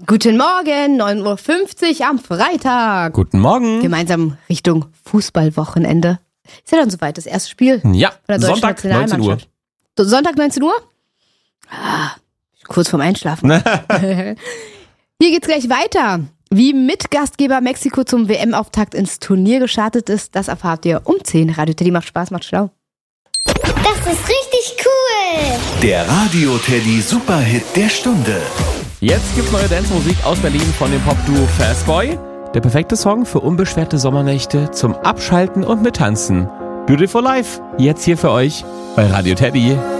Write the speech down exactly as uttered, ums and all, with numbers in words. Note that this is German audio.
Guten Morgen, neun Uhr fünfzig am Freitag. Guten Morgen. Gemeinsam Richtung Fußballwochenende. Ist ja dann soweit, das erste Spiel. Ja, von der deutschen Sonntag neunzehn Uhr. Sonntag neunzehn Uhr? Ah, kurz vorm Einschlafen. Hier geht's gleich weiter. Wie Mitgastgeber Mexiko zum W M-Auftakt ins Turnier gestartet ist, das erfahrt ihr um zehn. Radio Teddy macht Spaß, macht schlau. Das ist richtig cool. Der Radio Teddy Superhit der Stunde. Jetzt gibt's neue Dance-Musik aus Berlin von dem Pop-Duo Fastboy. Der perfekte Song für unbeschwerte Sommernächte zum Abschalten und Mittanzen. Beautiful Life, jetzt hier für euch bei Radio Teddy.